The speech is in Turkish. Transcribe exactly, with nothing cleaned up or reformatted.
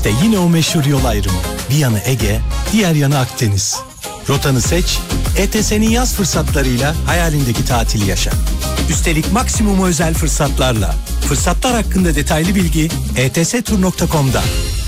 İşte yine o meşhur yol ayrımı. Bir yanı Ege, diğer yanı Akdeniz. Rotanı seç, E T S'nin yaz fırsatlarıyla hayalindeki tatili yaşa. Üstelik maksimum özel fırsatlarla. Fırsatlar hakkında detaylı bilgi e t s tur nokta com'da.